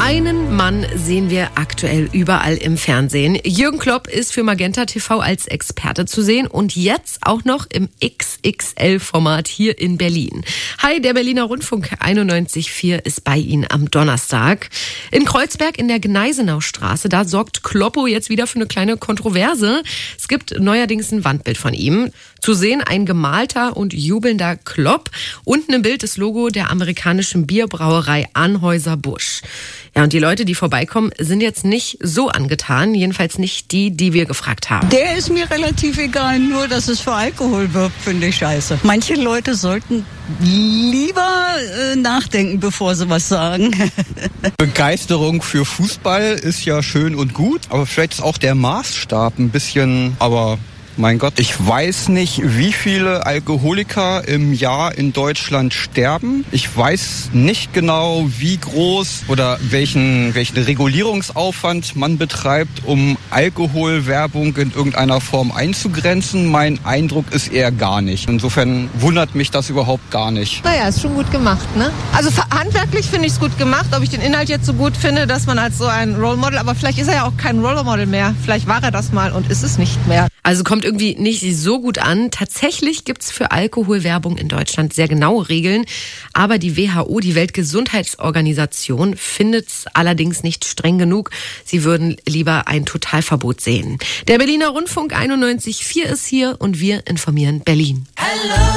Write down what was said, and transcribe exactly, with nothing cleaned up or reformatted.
Einen Mann sehen wir aktuell überall im Fernsehen. Jürgen Klopp ist für Magenta T V als Experte zu sehen und jetzt auch noch im X X L-Format hier in Berlin. Hi, der Berliner Rundfunk einundneunzig Komma vier ist bei Ihnen am Donnerstag. In Kreuzberg in der Gneisenaustraße, da sorgt Kloppo jetzt wieder für eine kleine Kontroverse. Es gibt neuerdings ein Wandbild von ihm. Zu sehen ein gemalter und jubelnder Klopp. Unten im Bild das Logo der amerikanischen Bierbrauerei Anheuser-Busch. Ja, und die Leute, die vorbeikommen, sind jetzt nicht so angetan. Jedenfalls nicht die, die wir gefragt haben. Der ist mir relativ egal, nur dass es für Alkohol wirbt, finde ich scheiße. Manche Leute sollten lieber äh, nachdenken, bevor sie was sagen. Begeisterung für Fußball ist ja schön und gut, aber vielleicht ist auch der Maßstab ein bisschen, aber... Mein Gott, ich weiß nicht, wie viele Alkoholiker im Jahr in Deutschland sterben. Ich weiß nicht genau, wie groß oder welchen, welchen Regulierungsaufwand man betreibt, um Alkoholwerbung in irgendeiner Form einzugrenzen. Mein Eindruck ist eher gar nicht. Insofern wundert mich das überhaupt gar nicht. Naja, ist schon gut gemacht, ne? Also handwerklich finde ich es gut gemacht. Ob ich den Inhalt jetzt so gut finde, dass man als so ein Role Model, aber vielleicht ist er ja auch kein Role Model mehr. Vielleicht war er das mal und ist es nicht mehr. Also kommt irgendwie nicht so gut an. Tatsächlich gibt's für Alkoholwerbung in Deutschland sehr genaue Regeln. Aber die W H O, die Weltgesundheitsorganisation, findet's allerdings nicht streng genug. Sie würden lieber ein Totalverbot sehen. Der Berliner Rundfunk einundneunzig Komma vier ist hier und wir informieren Berlin. Hello.